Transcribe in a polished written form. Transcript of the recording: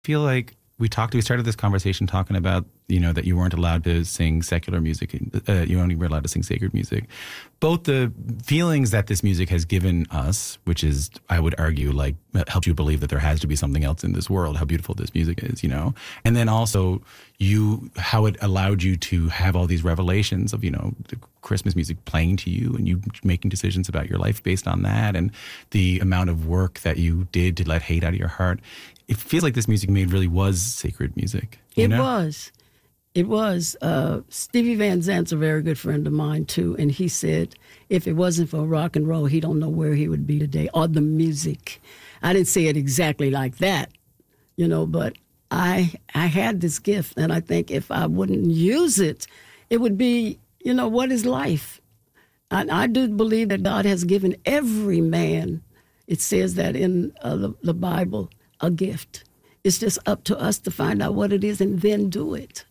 feel like we started this conversation talking about, that you weren't allowed to sing secular music. You only were allowed to sing sacred music. Both the feelings that this music has given us, which is, I would argue, like, helps you believe that there has to be something else in this world, how beautiful this music is, and then also how it allowed you to have all these revelations of, the Christmas music playing to you and you making decisions about your life based on that, and the amount of work that you did to let hate out of your heart. It feels like this music made really was sacred music. It was. Stevie Van Zant's a very good friend of mine, too. And he said if it wasn't for rock and roll, he don't know where he would be today, or the music. I didn't say it exactly like that, but I had this gift. And I think if I wouldn't use it, it would be, what is life? And I do believe that God has given every man, it says that in the Bible, a gift. It's just up to us to find out what it is and then do it.